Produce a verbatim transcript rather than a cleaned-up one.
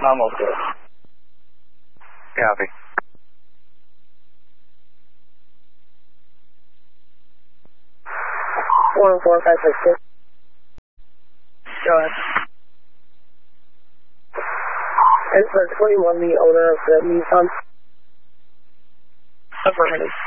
I'm okay. Copy. One four five six six. Go ahead. And for twenty-one, the owner of the Nissan. Affirmative.